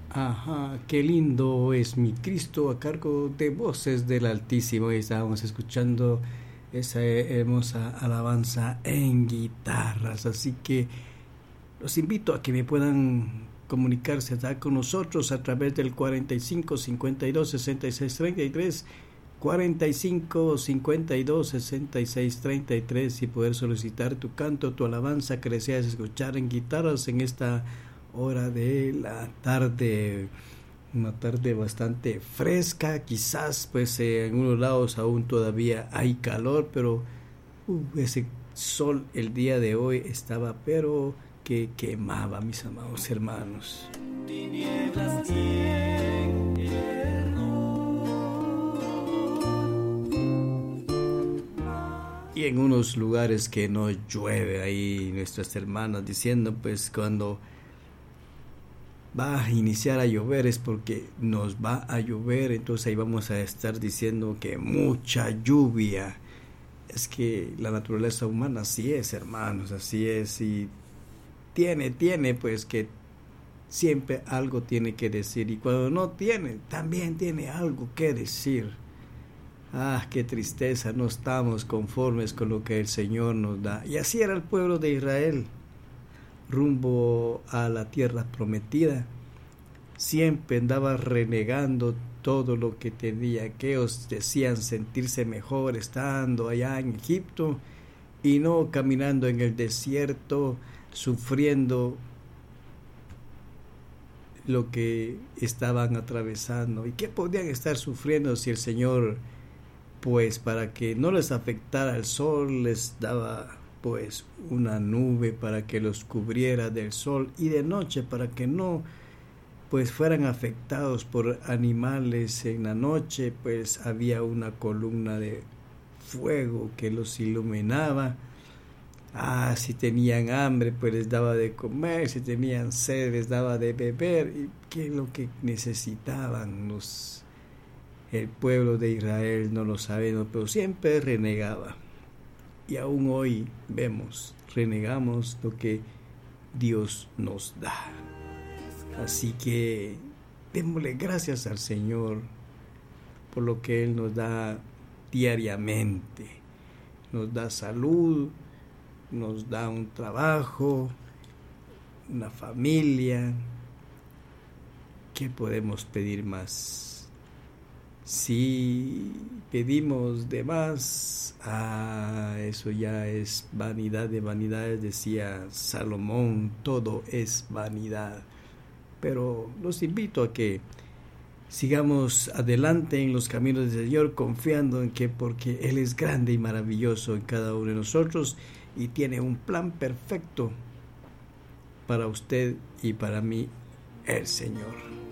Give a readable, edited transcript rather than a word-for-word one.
Ajá, qué lindo es mi Cristo a cargo de Voces del Altísimo. Y estábamos escuchando esa hermosa alabanza en guitarras. Así que los invito a que me puedan comunicarse con nosotros a través del 45 52 66 33, 45 52 66 33, y poder solicitar tu canto, tu alabanza que deseas escuchar en guitarras en esta hora de la tarde. Una tarde bastante fresca, quizás pues en unos lados aún todavía hay calor, pero ese sol el día de hoy estaba pero que quemaba, mis amados hermanos. Tinieblas y y en unos lugares que no llueve, ahí nuestras hermanas diciendo pues cuando va a iniciar a llover es porque nos va a llover, entonces ahí vamos a estar diciendo que mucha lluvia. Es que la naturaleza humana así es, hermanos, así es, y tiene pues que siempre algo tiene que decir, y cuando no tiene, también tiene algo que decir. Ah, qué tristeza, no estamos conformes con lo que el Señor nos da. Y así era el pueblo de Israel rumbo a la tierra prometida. Siempre andaba renegando todo lo que tenía, que os decían sentirse mejor estando allá en Egipto y no caminando en el desierto, sufriendo lo que estaban atravesando. ¿Y qué podían estar sufriendo si el Señor, pues para que no les afectara el sol, les daba pues una nube para que los cubriera del sol, y de noche para que no pues fueran afectados por animales? En la noche pues había una columna de fuego que los iluminaba. Si tenían hambre pues les daba de comer, si tenían sed les daba de beber, y qué es lo que necesitaban el pueblo de Israel no lo sabemos, pero siempre renegaba. Y aún hoy vemos, renegamos lo que Dios nos da. Así que démosle gracias al Señor por lo que Él nos da diariamente. Nos da salud, nos da un trabajo, una familia. ¿Qué podemos pedir más? Si pedimos de más, eso ya es vanidad de vanidades, decía Salomón, todo es vanidad. Pero los invito a que sigamos adelante en los caminos del Señor, confiando en que porque Él es grande y maravilloso en cada uno de nosotros y tiene un plan perfecto para usted y para mí, el Señor.